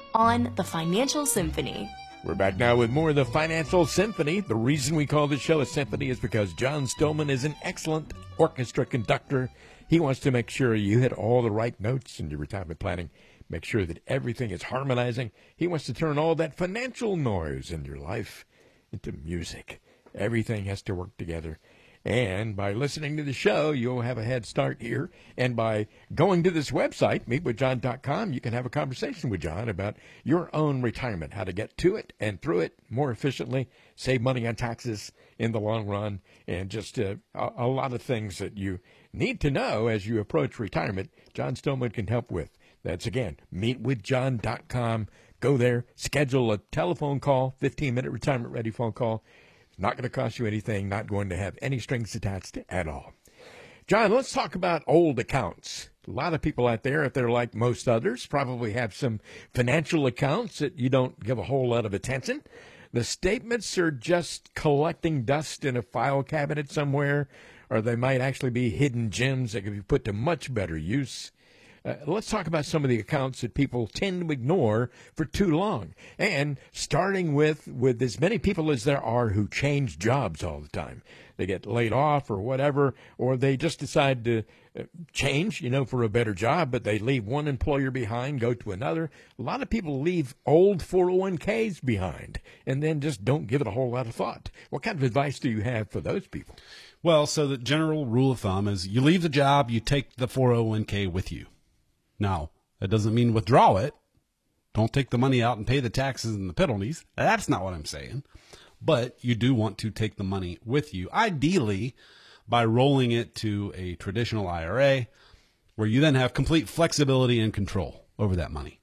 on The Financial Symphony. We're back now with more of The Financial Symphony. The reason we call this show a symphony is because John Stillman is an excellent orchestra conductor. He wants to make sure you hit all the right notes in your retirement planning, make sure that everything is harmonizing. He wants to turn all that financial noise in your life into music. Everything has to work together. And by listening to the show, you'll have a head start here. And by going to this website, meetwithjohn.com, you can have a conversation with John about your own retirement, how to get to it and through it more efficiently, save money on taxes in the long run, and just a lot of things that you need to know as you approach retirement. John Stillman can help with. That's, again, meetwithjohn.com. Go there, schedule a telephone call, 15-minute retirement-ready phone call. Not going to cost you anything, not going to have any strings attached at all. John, let's talk about old accounts. A lot of people out there, if they're like most others, probably have some financial accounts that you don't give a whole lot of attention. The statements are just collecting dust in a file cabinet somewhere, or they might actually be hidden gems that could be put to much better use. Let's talk about some of the accounts that people tend to ignore for too long. And starting with as many people as there are who change jobs all the time. They get laid off or whatever, or they just decide to change, for a better job, but they leave one employer behind, go to another. A lot of people leave old 401ks behind and then just don't give it a whole lot of thought. What kind of advice do you have for those people? Well, so the general rule of thumb is you leave the job, you take the 401k with you. Now, that doesn't mean withdraw it. Don't take the money out and pay the taxes and the penalties. That's not what I'm saying. But you do want to take the money with you, ideally by rolling it to a traditional IRA where you then have complete flexibility and control over that money.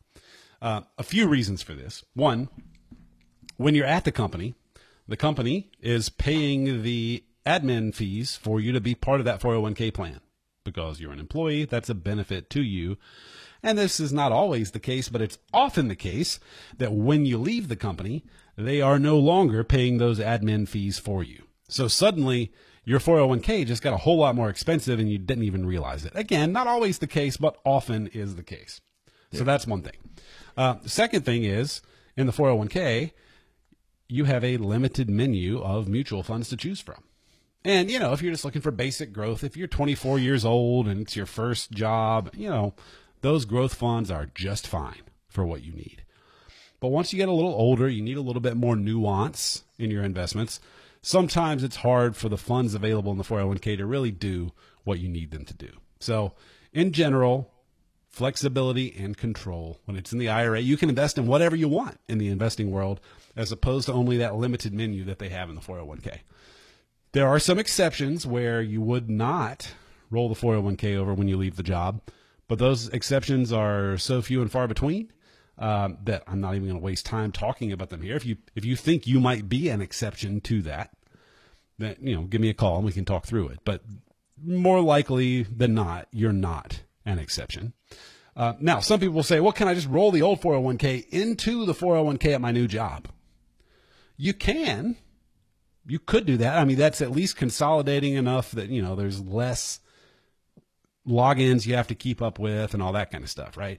A few reasons for this. One, when you're at the company is paying the admin fees for you to be part of that 401k plan. Because you're an employee, that's a benefit to you. And this is not always the case, but it's often the case that when you leave the company, they are no longer paying those admin fees for you. So suddenly your 401k just got a whole lot more expensive and you didn't even realize it. Again, not always the case, but often is the case. Yeah. So that's one thing. The second thing is in the 401k, you have a limited menu of mutual funds to choose from. And, if you're just looking for basic growth, if you're 24 years old and it's your first job, those growth funds are just fine for what you need. But once you get a little older, you need a little bit more nuance in your investments. Sometimes it's hard for the funds available in the 401k to really do what you need them to do. So in general, flexibility and control. When it's in the IRA, you can invest in whatever you want in the investing world, as opposed to only that limited menu that they have in the 401k. There are some exceptions where you would not roll the 401k over when you leave the job, but those exceptions are so few and far between that I'm not even going to waste time talking about them here. If you think you might be an exception to that, then give me a call and we can talk through it. But more likely than not, you're not an exception. Now, some people will say, well, can I just roll the old 401k into the 401k at my new job? You can. You could do that. I mean, that's at least consolidating enough that, there's less logins you have to keep up with and all that kind of stuff, right?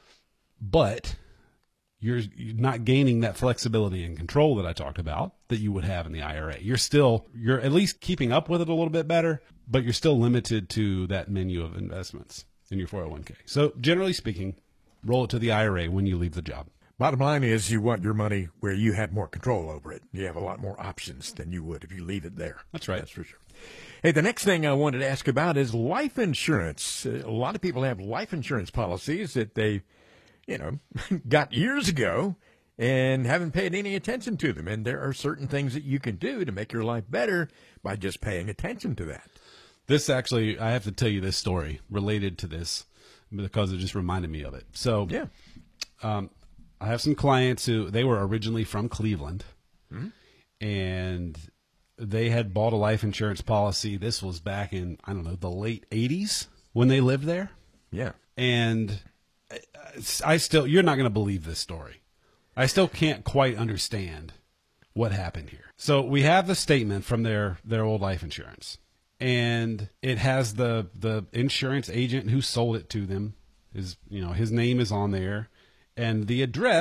But you're not gaining that flexibility and control that I talked about that you would have in the IRA. You're at least keeping up with it a little bit better, but you're still limited to that menu of investments in your 401k. So generally speaking, roll it to the IRA when you leave the job. Bottom line is you want your money where you have more control over it. You have a lot more options than you would if you leave it there. That's right. That's for sure. Hey, the next thing I wanted to ask about is life insurance. A lot of people have life insurance policies that they, got years ago and haven't paid any attention to them. And there are certain things that you can do to make your life better by just paying attention to that. This actually, I have to tell you this story related to this because it just reminded me of it. So, yeah. I have some clients they were originally from Cleveland, and they had bought a life insurance policy. This was back in, the late 80s when they lived there. Yeah. And you're not going to believe this story. I still can't quite understand what happened here. So we have the statement from their old life insurance, and it has the insurance agent who sold it to them. His name is on there. And the address